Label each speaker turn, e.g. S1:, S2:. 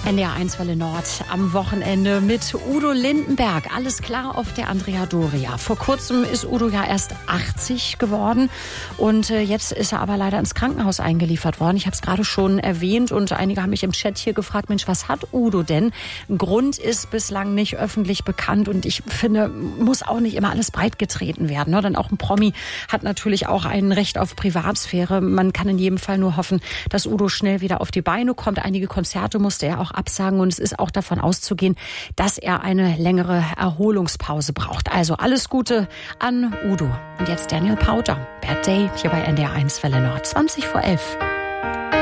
S1: NDR1 Welle Nord am Wochenende mit Udo Lindenberg. Alles klar auf der Andrea Doria. Vor kurzem ist Udo ja erst 80 geworden und jetzt ist er aber leider ins Krankenhaus eingeliefert worden. Ich habe es gerade schon erwähnt und einige haben mich im Chat hier gefragt, Mensch, was hat Udo denn? Ein Grund ist bislang nicht öffentlich bekannt und ich finde, muss auch nicht immer alles breitgetreten werden. Ne? Denn auch ein Promi hat natürlich auch ein Recht auf Privatsphäre. Man kann in jedem Fall nur hoffen, dass Udo schnell wieder auf die Beine kommt. Einige Konzerte musste er auch absagen und es ist auch davon auszugehen, dass er eine längere Erholungspause braucht. Also alles Gute an Udo. Und jetzt Daniel Powter. Bad Day hier bei NDR1 Welle Nord. 20 vor 11.